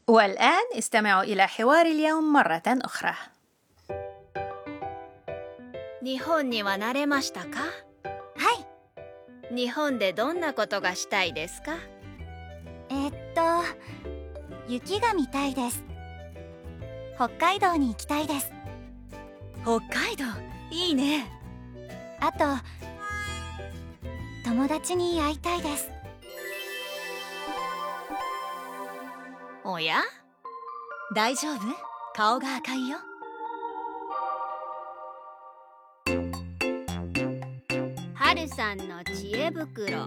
والآن استمعوا إلى حوار اليوم مرة أخرى. 日本には慣れましたか？ はい。 日本でどんなことがしたいですか？ 雪が見たいです。北海道に行きたいです。 北海道、いいね。 あと、友達に会いたいです。 おや？大丈夫？顔が赤いよ。春さんの知恵袋.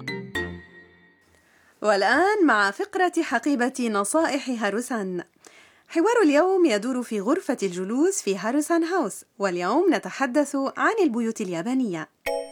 والآن مع فقرة حقيبة نصائح هاروسان. حوار اليوم يدور في غرفة الجلوس في هاروسان هاوس، واليوم نتحدث عن البيوت اليابانية.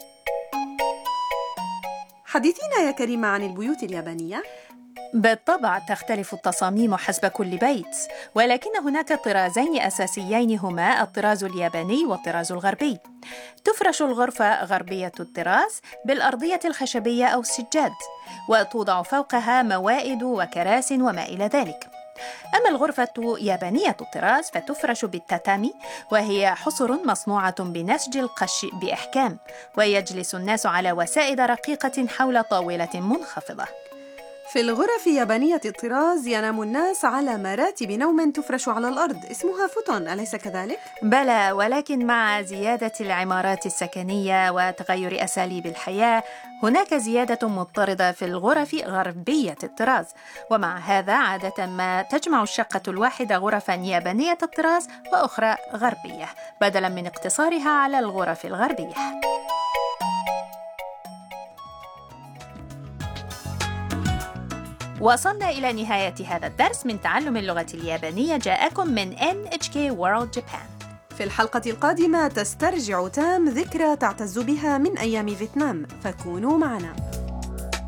حدثينا يا كريمة عن البيوت اليابانية. بالطبع تختلف التصاميم حسب كل بيت، ولكن هناك طرازين أساسيين هما الطراز الياباني والطراز الغربي. تفرش الغرفة غربية الطراز بالأرضية الخشبية أو السجاد، وتوضع فوقها موائد وكراس وما إلى ذلك. أما الغرفة يابانية الطراز فتفرش بالتاتامي، وهي حصر مصنوعة بنسج القش بإحكام، ويجلس الناس على وسائد رقيقة حول طاولة منخفضة. في الغرف يابانية الطراز ينام الناس على مراتب نوم تفرش على الأرض، اسمها فوتون، أليس كذلك؟ بلى، ولكن مع زيادة العمارات السكنية وتغير أساليب الحياة هناك زيادة مضطردة في الغرف غربية الطراز، ومع هذا عادة ما تجمع الشقة الواحدة غرفا يابانية الطراز وأخرى غربية بدلا من اقتصارها على الغرف الغربية. وصلنا إلى نهاية هذا الدرس من تعلم اللغة اليابانية، جاءكم من NHK World Japan. في الحلقة القادمة تسترجع تام ذكرى تعتز بها من أيام فيتنام، فكونوا معنا.